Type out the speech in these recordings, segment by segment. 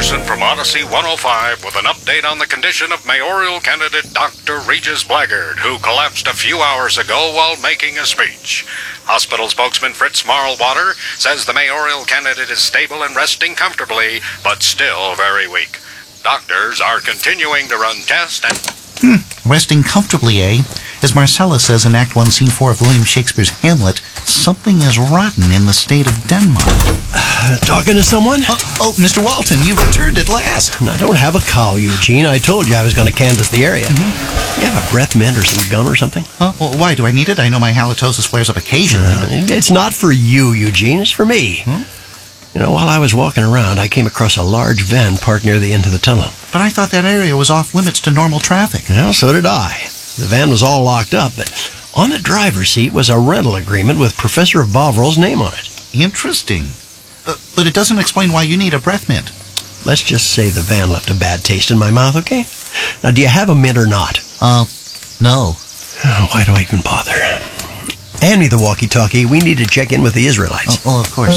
Anderson from Odyssey 105 with an update on the condition of mayoral candidate Dr. Regis Blackguard, who collapsed a few hours ago while making a speech. Hospital spokesman Fritz Marlwater says the mayoral candidate is stable and resting comfortably, but still very weak. Doctors are continuing to run tests and... Resting comfortably, eh? As Marcella says in Act 1, Scene 4 of William Shakespeare's Hamlet, something is rotten in the state of Denmark. Talking to someone? Oh, Mr. Walton, you've returned at last. I don't have a cow, Eugene. I told you I was going to canvass the area. You have a breath mint or some gum or something? Well, why do I need it? I know my halitosis flares up occasionally. It's not for you, Eugene. It's for me. You know, while I was walking around, I came across a large van parked near the end of the tunnel. But I thought that area was off limits to normal traffic. Well, so did I. The van was all locked up, but on the driver's seat was a rental agreement with Professor Bovril's name on it. Interesting. But it doesn't explain why you need a breath mint. Let's just say the van left a bad taste in my mouth, okay? Now, do you have a mint or not? No. Oh, why do I even bother? Hand me the walkie-talkie. We need to check in with the Israelites. Oh, of course.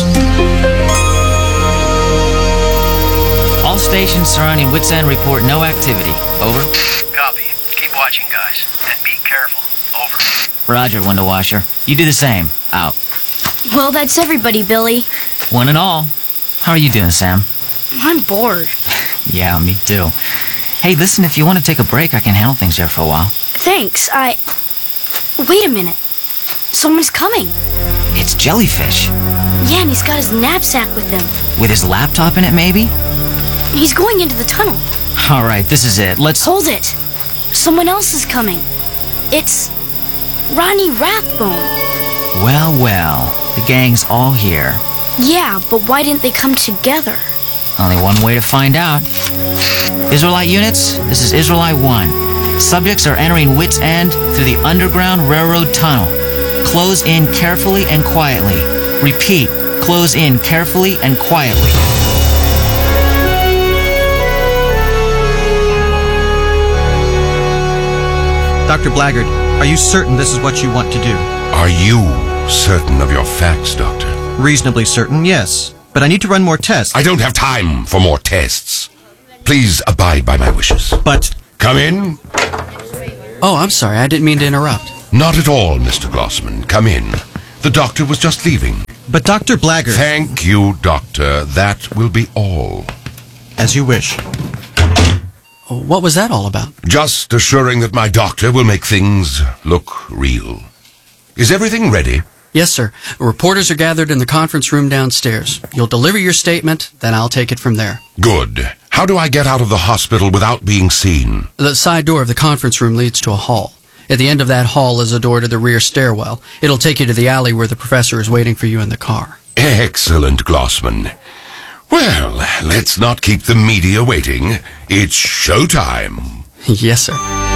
All stations surrounding Wits End report no activity. Over. Copy. Keep watching, guys. And be careful. Over. Roger, window washer. You do the same. Out. Well, that's everybody, Billy. One and all. How are you doing, Sam? I'm bored. Yeah, me too. Hey, listen, if you want to take a break, I can handle things here for a while. Thanks, Wait a minute. Someone's coming. It's Jellyfish. Yeah, and he's got his knapsack with him. With his laptop in it, maybe? He's going into the tunnel. All right, this is it. Let's... Hold it. Someone else is coming. It's Ronnie Rathbone. Well, the gang's all here. Yeah, but why didn't they come together? Only one way to find out. Israelite units, this is Israelite 1. Subjects are entering Wits End through the Underground Railroad Tunnel. Close in carefully and quietly. Repeat, close in carefully and quietly. Dr. Blackguard, are you certain this is what you want to do? Are you certain of your facts, Doctor? Reasonably certain, yes. But I need to run more tests. I don't have time for more tests. Please abide by my wishes. But... Come in. Oh, I'm sorry. I didn't mean to interrupt. Not at all, Mr. Glossman. Come in. The doctor was just leaving. But Dr. Blackguard... Thank you, Doctor. That will be all. As you wish. What was that all about? Just assuring that my doctor will make things look real. Is everything ready? Yes, sir. Reporters are gathered in the conference room downstairs. You'll deliver your statement, then I'll take it from there. Good. How do I get out of the hospital without being seen? The side door of the conference room leads to a hall. At the end of that hall is a door to the rear stairwell. It'll take you to the alley where the professor is waiting for you in the car. Excellent, Glossman. Well, let's not keep the media waiting. It's showtime. Yes, sir.